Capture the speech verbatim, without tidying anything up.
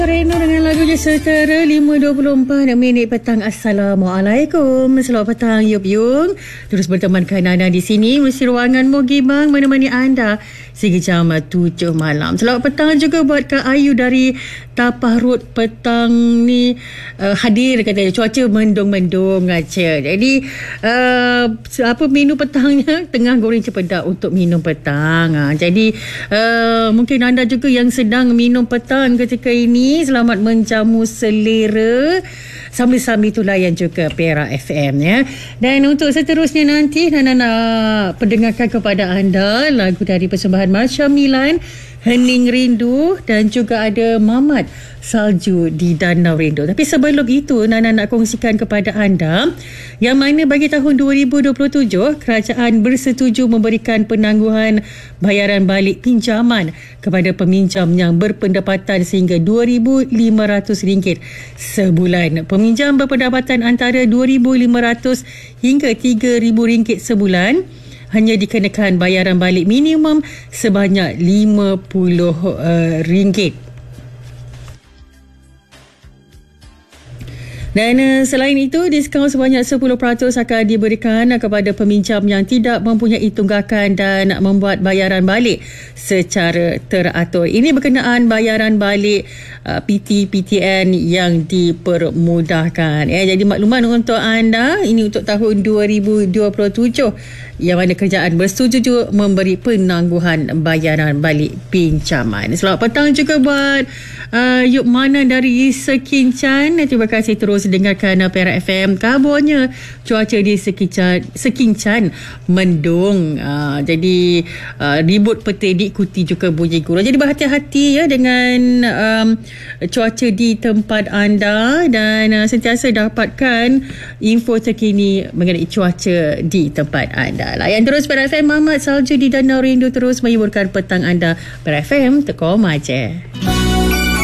Reno dengan lagunya Setara lima dua puluh empat minit petang. Assalamualaikum. Selamat petang Yub Yung. Terus bertemankan anda di sini mesti ruangan Mogibang menemani anda sehingga jam tujuh malam. Selamat petang juga buat Kak Ayu dari Tapah Road. Petang ni uh, hadir katanya. Cuaca mendung-mendung aja. Jadi uh, apa menu petangnya? Tengah goreng cempedak untuk minum petang. Ha, jadi uh, mungkin anda juga yang sedang minum petang ketika ini, selamat menjamu selera. Sambil-sambil tu layan juga Perak F M ya. Dan untuk seterusnya nanti Nana nak pendengarkan kepada anda lagu dari persembahan Marsha Milan, Hening Rindu, dan juga ada Mamat, Salju di Danau Rindu. Tapi sebelum itu Nana nak kongsikan kepada anda yang mana bagi tahun dua ribu dua puluh tujuh kerajaan bersetuju memberikan penangguhan bayaran balik pinjaman kepada peminjam yang berpendapatan sehingga dua ribu lima ratus ringgit sebulan. Peminjam berpendapatan antara dua ribu lima ratus hingga tiga ribu ringgit sebulan hanya dikenakan bayaran balik minimum sebanyak lima puluh ringgit. Dan uh, selain itu, diskaun sebanyak sepuluh peratus akan diberikan kepada peminjam yang tidak mempunyai tunggakan dan membuat bayaran balik secara teratur. Ini berkenaan bayaran balik uh, P T P T N yang dipermudahkan. Ya, jadi makluman untuk anda, ini untuk tahun dua ribu dua puluh tujuh yang mana kerajaan bersetuju memberi penangguhan bayaran balik pinjaman. Selamat petang juga buat uh, Yuk Mana dari Sekincan. Terima kasih terus dengarkan Perak F M. Kabarnya cuaca di Sekincan, Sekincan mendung. Uh, jadi uh, ribut peti diikuti juga bunyi gurau. Jadi berhati-hati ya dengan um, cuaca di tempat anda dan uh, sentiasa dapatkan info terkini mengenai cuaca di tempat anda. Layan terus Perak F M. Mamat, Salju di Danau Rindu terus menghiburkan petang anda. Perak F M, tekom aja.